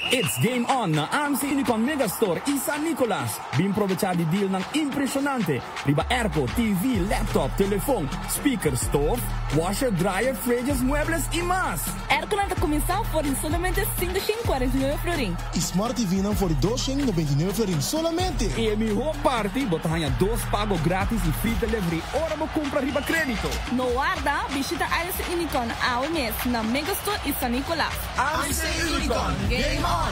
It's game on na AMC Unicon Megastore San Nicolas. Bimprovecha di deal ng impresionante. Riba airco, TV, laptop, telephone, speaker, stove, washer, dryer, fridges, muebles y más. Airco na comienza por solamente 549 florin. Y Smart TV na por 299 florin solamente. E mi whole party, botahanha 2 pago grátis e free delivery. Ora mo compra riba crédito. No guarda, visita AMC Unicon ao mes na Megastore San Nicolas. AMC Unicon, game on!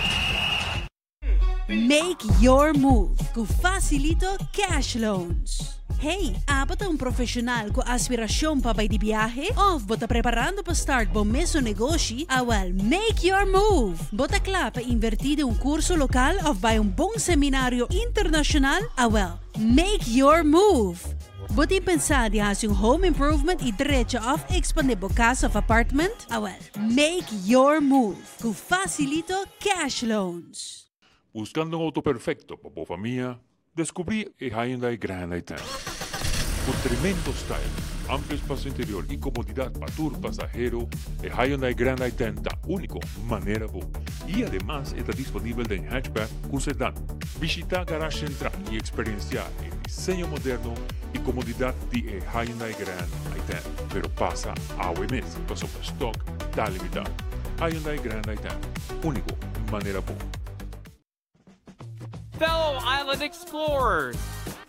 Make your move com Facilito Cash Loans. Hey, apat ang profesional ko aspirasyon pa ba di biyahe? Of bota preparando pa start bom meso negosyo? Awal, make your move! Bota kla pa invertido un kurso lokal of by un bong seminaryo internasyonal? Awal, make your move! Buti pensar di has yung home improvement i diretso of expandable casa of apartment? Awal, make your move com Facilito Cash Loans. Buscando un auto perfecto para tu familia, descubrí el Hyundai Grand i10. Con tremendo style, amplio espacio interior y comodidad para tu pasajero, el Hyundai Grand i10 da único manera bu. Y además está disponible en hatchback con sedán. Visita Garage Central y experiencia el diseño moderno y comodidad de Hyundai Grand i10. Pero pasa a mes, pasó por stock, da limitado. Hyundai Grand i10, único manera bu. Fellow island explorers,